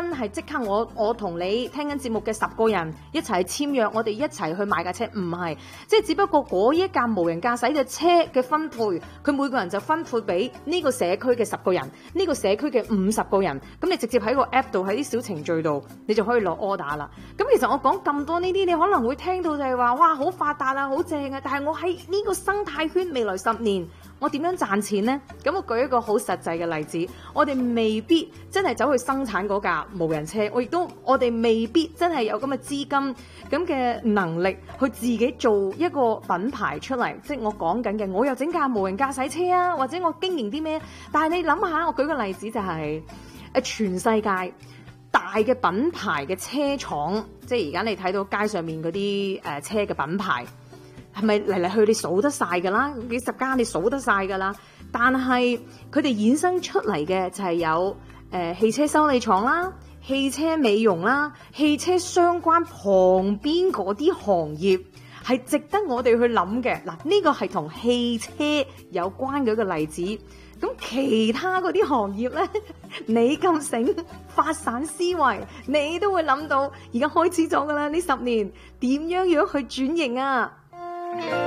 真係即刻我同你聽緊節目嘅10個人一齊簽約，我哋一齊去買架車，唔係，即係只不過嗰一架無人駕駛嘅車嘅分配，佢每個人就分配俾呢個社區嘅10個人，呢個社區嘅50個人，咁你直接喺個 app 度，喺啲小程序度，你就可以落 order 啦。咁其實我講咁多呢啲，你可能會聽到就係話，哇，好發達啊，好正啊！但係我喺呢個生態圈未來10年，我點樣賺錢呢？咁我舉一個好實際嘅例子，我哋未必真係走去生產嗰架無人車，我哋未必真係有咁嘅資金、咁嘅能力去自己做一個品牌出嚟。即係我講緊嘅，我又整架無人駕駛車啊，或者我經營啲咩？但係你諗下，我舉個例子就係全世界大嘅品牌嘅車廠，即係而家你睇到街上面嗰啲車嘅品牌。係咪嚟嚟去你數得晒㗎啦？幾十間你數得晒㗎啦？但係佢哋衍生出嚟嘅就係有汽車修理廠啦、汽車美容啦、汽車相關旁邊嗰啲行業係值得我哋去諗嘅。嗱，呢個係同汽車有關嘅一個例子。咁其他嗰啲行業呢，你咁醒發散思維，你都會諗到而家開始咗㗎啦。呢10年點樣去轉型啊？